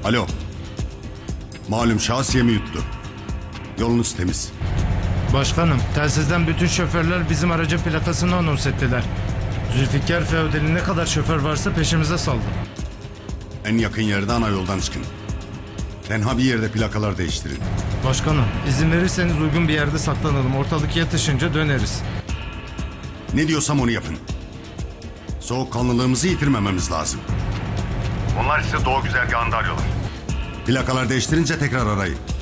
Alo. Malum şahıs yemi yuttu. Yolunuz temiz. Başkanım, telsizden bütün şoförler bizim aracın plakasını anons ettiler. Zülfikar Feodal'in ne kadar şoför varsa peşimize saldı. En yakın yerde ana yoldan çıkın. Tenha bir yerde plakalar değiştirin. Başkanım, izin verirseniz uygun bir yerde saklanalım. Ortalık yatışınca döneriz. Ne diyorsam onu yapın. Soğukkanlılığımızı yitirmememiz lazım. Onlar ise doğu güzergahında arıyorlar. Plakalar değiştirince tekrar arayın.